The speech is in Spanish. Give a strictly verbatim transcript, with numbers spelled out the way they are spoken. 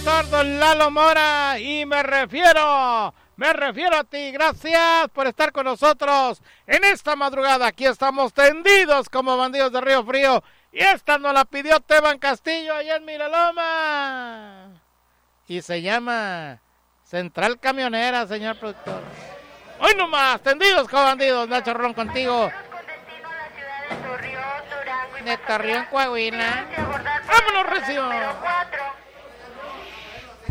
productor don Lalo Mora y me refiero, me refiero a ti. Gracias por estar con nosotros en esta madrugada. Aquí estamos tendidos como bandidos de Río Frío y esta nos la pidió Teban Castillo allá en Miraloma y se llama Central Camionera, señor productor. Hoy nomás, tendidos como bandidos. Nacho Ron contigo. De Torreón, Coahuila. Vámonos, Recio.